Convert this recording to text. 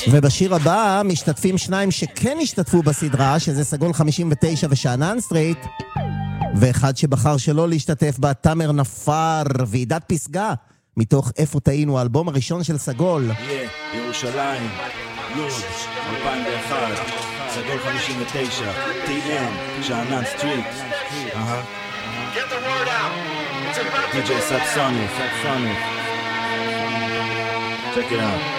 ובשיר הבא משתתפים שניים שכן השתתפו בסדרה, שזה סגול 59 ושאנן סטרייט, ואחד שבחר שלא להשתתף בה, תמר נפר, ועידת פסגה, מתוך איפה טעינו, האלבום הראשון של סגול. ירושלים, לוד, 2001, סגול 59, TM, שאנן סטרייט. Get the word out. It's about DJ Sapsonic. Check it out.